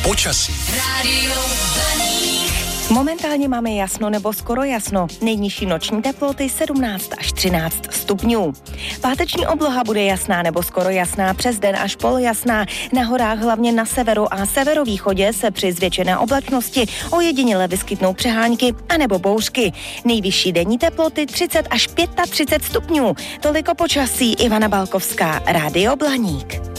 Počasí. Rádio Blaník. Momentálně máme jasno nebo skoro jasno. Nejnižší noční teploty 17 až 13 stupňů. Páteční obloha bude jasná nebo skoro jasná, přes den až polojasná. Na horách hlavně na severu a severovýchodě se při zvětšené oblačnosti ojediněle vyskytnou přehánky anebo bouřky. Nejvyšší denní teploty 30 až 35 stupňů. Toliko počasí. Ivana Balkovská, Rádio Blaník.